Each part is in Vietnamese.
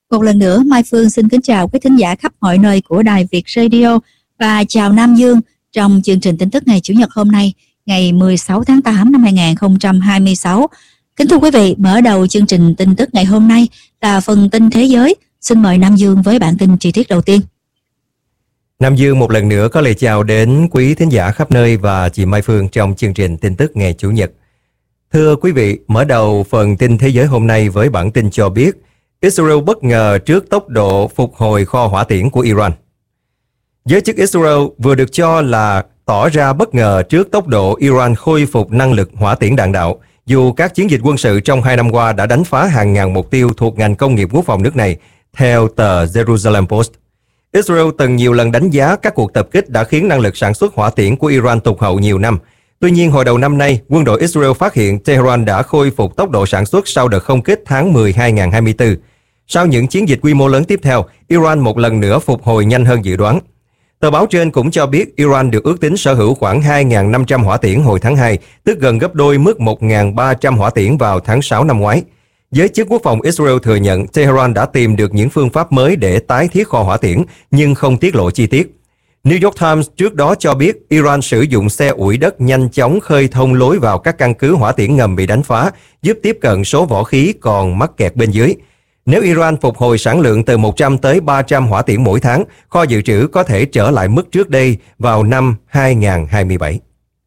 Một lần nữa, Mai Phương xin kính chào quý thính giả khắp mọi nơi của Đài Việt Radio và chào Nam Dương trong chương trình tin tức ngày Chủ nhật hôm nay, ngày 16 tháng 8 năm 2026. Kính thưa quý vị, mở đầu chương trình tin tức ngày hôm nay là phần tin thế giới. Xin mời Nam Dương với bản tin chi tiết đầu tiên. Nam Dương một lần nữa có lời chào đến quý thính giả khắp nơi và chị Mai Phương trong chương trình tin tức ngày Chủ nhật. Thưa quý vị, mở đầu phần tin thế giới hôm nay với bản tin cho biết Israel bất ngờ trước tốc độ phục hồi kho hỏa tiễn của Iran. Giới chức Israel vừa được cho là tỏ ra bất ngờ trước tốc độ Iran khôi phục năng lực hỏa tiễn đạn đạo, dù các chiến dịch quân sự trong 2 năm qua đã đánh phá hàng ngàn mục tiêu thuộc ngành công nghiệp quốc phòng nước này, theo tờ Jerusalem Post. Israel từng nhiều lần đánh giá các cuộc tập kích đã khiến năng lực sản xuất hỏa tiễn của Iran tụt hậu nhiều năm. Tuy nhiên, hồi đầu năm nay, quân đội Israel phát hiện Tehran đã khôi phục tốc độ sản xuất sau đợt không kích tháng 10 2024. Sau những chiến dịch quy mô lớn tiếp theo, Iran một lần nữa phục hồi nhanh hơn dự đoán. Tờ báo trên cũng cho biết Iran được ước tính sở hữu khoảng 2.500 hỏa tiễn hồi tháng 2, tức gần gấp đôi mức 1.300 hỏa tiễn vào tháng 6 năm ngoái. Giới chức quốc phòng Israel thừa nhận Tehran đã tìm được những phương pháp mới để tái thiết kho hỏa tiễn, nhưng không tiết lộ chi tiết. New York Times trước đó cho biết Iran sử dụng xe ủi đất nhanh chóng khơi thông lối vào các căn cứ hỏa tiễn ngầm bị đánh phá, giúp tiếp cận số vỏ khí còn mắc kẹt bên dưới. Nếu Iran phục hồi sản lượng từ 100 tới 300 hỏa tiễn mỗi tháng, kho dự trữ có thể trở lại mức trước đây vào năm 2027.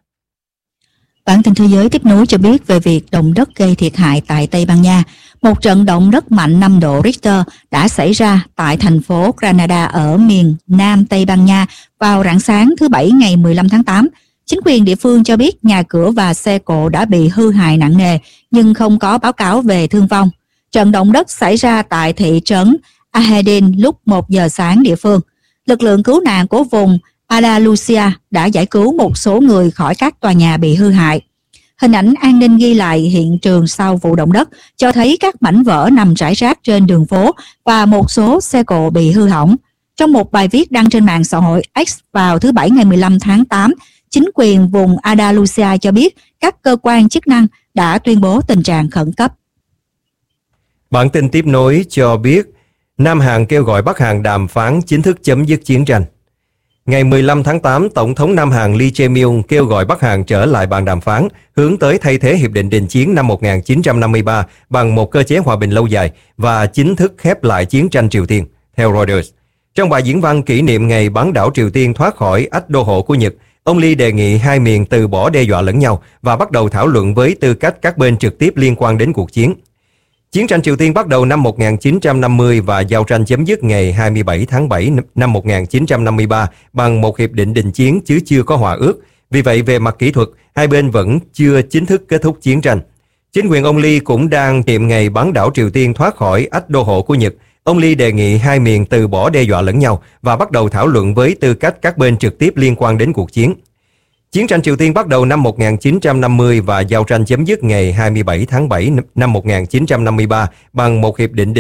Bản tin thế giới tiếp nối cho biết về việc động đất gây thiệt hại tại Tây Ban Nha. Một trận động đất mạnh 5 độ Richter đã xảy ra tại thành phố Granada ở miền Nam Tây Ban Nha vào rạng sáng thứ Bảy ngày 15 tháng 8. Chính quyền địa phương cho biết nhà cửa và xe cộ đã bị hư hại nặng nề, nhưng không có báo cáo về thương vong. Trận động đất xảy ra tại thị trấn Ahedin lúc 1 giờ sáng địa phương. Lực lượng cứu nạn của vùng Andalusia đã giải cứu một số người khỏi các tòa nhà bị hư hại. Hình ảnh an ninh ghi lại hiện trường sau vụ động đất cho thấy các mảnh vỡ nằm rải rác trên đường phố và một số xe cộ bị hư hỏng. Trong một bài viết đăng trên mạng xã hội X vào thứ Bảy ngày 15 tháng 8, chính quyền vùng Andalusia cho biết các cơ quan chức năng đã tuyên bố tình trạng khẩn cấp. Bản tin tiếp nối cho biết Nam Hàn kêu gọi Bắc Hàn đàm phán chính thức chấm dứt chiến tranh. Ngày 15 tháng 8, Tổng thống Nam Hàn Lee Jae-myung kêu gọi Bắc Hàn trở lại bàn đàm phán, hướng tới thay thế Hiệp định Đình chiến năm 1953 bằng một cơ chế hòa bình lâu dài và chính thức khép lại chiến tranh Triều Tiên, theo Reuters. Trong bài diễn văn kỷ niệm ngày bán đảo Triều Tiên thoát khỏi ách đô hộ của Nhật, ông Lee đề nghị hai miền từ bỏ đe dọa lẫn nhau và bắt đầu thảo luận với tư cách các bên trực tiếp liên quan đến cuộc chiến. Chiến tranh Triều Tiên bắt đầu năm 1950 và giao tranh chấm dứt ngày 27 tháng 7 năm 1953 bằng một hiệp định đình chiến chứ chưa có hòa ước. Vì vậy, về mặt kỹ thuật, hai bên vẫn chưa chính thức kết thúc chiến tranh. Chính quyền ông Lee cũng đang niệm ngày bán đảo Triều Tiên thoát khỏi ách đô hộ của Nhật. Ông Lee đề nghị hai miền từ bỏ đe dọa lẫn nhau và bắt đầu thảo luận với tư cách các bên trực tiếp liên quan đến cuộc chiến. Chiến tranh Triều Tiên bắt đầu năm 1950 và giao tranh chấm dứt ngày 27 tháng 7 năm 1953 bằng một hiệp định